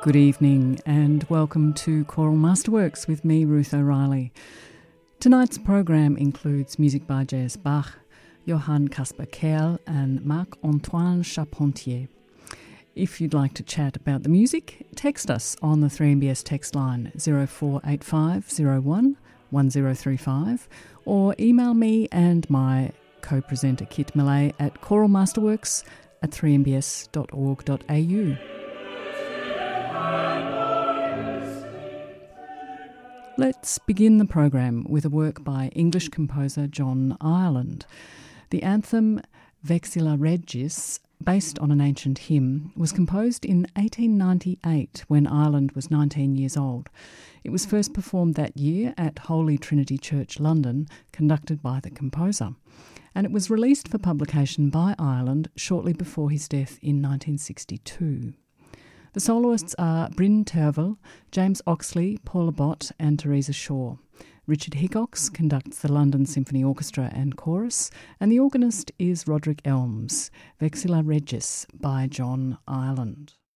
Good evening and welcome to Choral Masterworks with me, Ruth O'Reilly. Tonight's program includes music by J.S. Bach, Johann Caspar Kerl and Marc-Antoine Charpentier. If you'd like to chat about the music, text us on the 3MBS text line 0485 01 1035 or email me and my co-presenter Kit Millay at choralmasterworks@3mbs.org.au. Let's begin the program with a work by English composer John Ireland. The anthem Vexilla Regis, based on an ancient hymn, was composed in 1898 when Ireland was 19 years old. It was first performed that year at Holy Trinity Church, London, conducted by the composer. And it was released for publication by Ireland shortly before his death in 1962. The soloists are Bryn Terfel, James Oxley, Paula Bott and Teresa Shaw. Richard Hickox conducts the London Symphony Orchestra and Chorus, and the organist is Roderick Elms. Vexilla Regis by John Ireland.